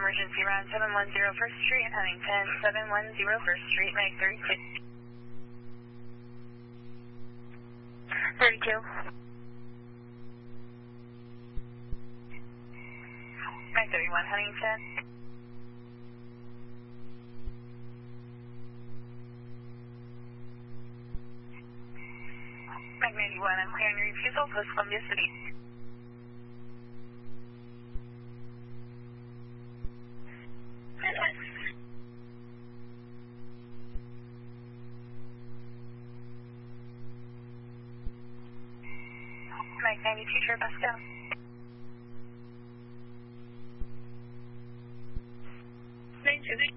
emergency route 710 First Street, Huntington, 710 First Street, Mag 32. 32. Mag 31, Huntington. Mag 91, I'm clearing your refusal, Post Columbia City. Mag 92, Trevesco. 92.